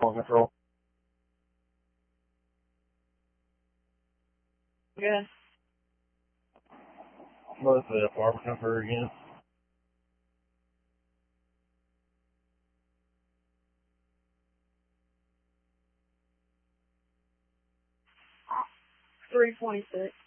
on control. Good. What's the apartment number again? 326.